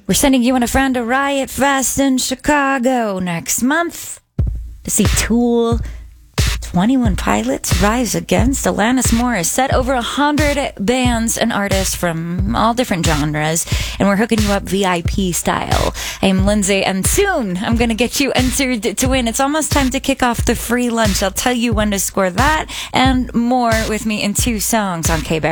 We're sending you and a friend to Riot Fest in Chicago next month to see Tool, 21 Pilots, Rise Against, Alanis Morissette, over 100 bands and artists from all different genres, and we're hooking you up VIP style. I'm Lindsay, and soon I'm going to get you entered to win. It's almost time to kick off the free lunch. I'll tell you when to score that and more with me in 2 songs on K-Bear.